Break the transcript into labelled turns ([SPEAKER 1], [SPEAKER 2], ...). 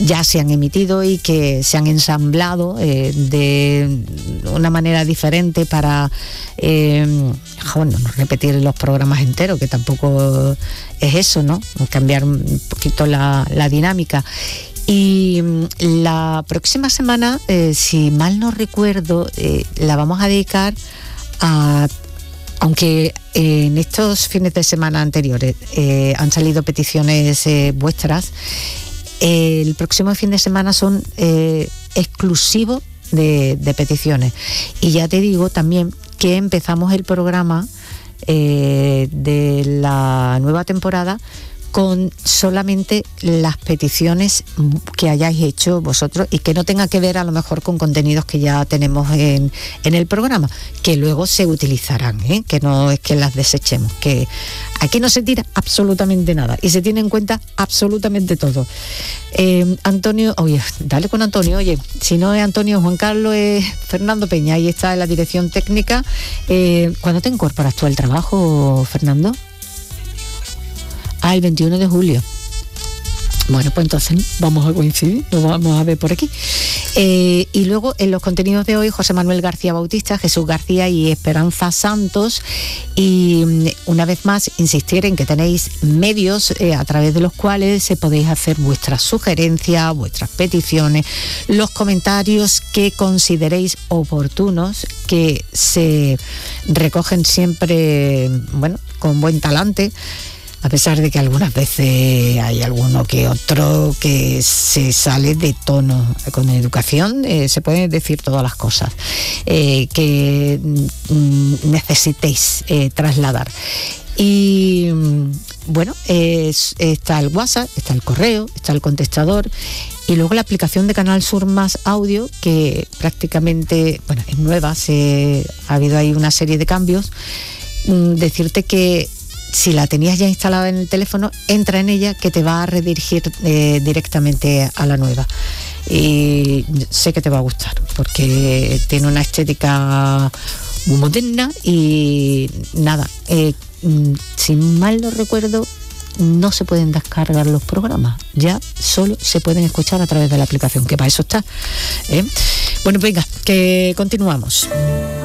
[SPEAKER 1] ya se han emitido y que se han ensamblado de una manera diferente para no repetir los programas enteros, que tampoco es eso, ¿no? Cambiar un poquito la dinámica. Y la próxima semana, si mal no recuerdo, la vamos a dedicar a... Aunque en estos fines de semana anteriores han salido peticiones vuestras, el próximo fin de semana son exclusivos de peticiones. Y ya te digo también que empezamos el programa de la nueva temporada con solamente las peticiones que hayáis hecho vosotros y que no tenga que ver a lo mejor con contenidos que ya tenemos en el programa, que luego se utilizarán, que no es que las desechemos, que aquí no se tira absolutamente nada y se tiene en cuenta absolutamente todo. Antonio, oye, dale con Antonio, oye, si no es Antonio Juan Carlos, es Fernando Peña, ahí está en la dirección técnica. ¿Cuándo te incorporas tú al trabajo, Fernando? El 21 de julio. Bueno, pues entonces vamos a coincidir, nos vamos a ver por aquí. Y luego en los contenidos de hoy, José Manuel García Bautista, Jesús García y Esperanza Santos. Y una vez más, insistir en que tenéis medios a través de los cuales podéis hacer vuestras sugerencias, vuestras peticiones, los comentarios que consideréis oportunos, que se recogen siempre, bueno, con buen talante, a pesar de que algunas veces hay alguno que otro que se sale de tono. Con educación se pueden decir todas las cosas que necesitéis trasladar. Y bueno, está el WhatsApp, está el correo, está el contestador y luego la aplicación de Canal Sur Más Audio, que prácticamente, bueno, es nueva, ha habido ahí una serie de cambios. Decirte que si la tenías ya instalada en el teléfono, entra en ella, que te va a redirigir directamente a la nueva. Y sé que te va a gustar, porque tiene una estética muy moderna y nada, si mal no recuerdo, no se pueden descargar los programas, ya solo se pueden escuchar a través de la aplicación, que para eso está. Bueno, venga, que continuamos.